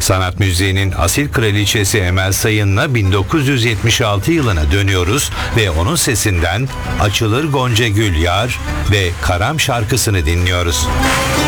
Sanat müziğinin asil kraliçesi Emel Sayın'la 1976 yılına dönüyoruz ve onun sesinden Açılır Gonca Gül Yar ve Karam şarkısını dinliyoruz.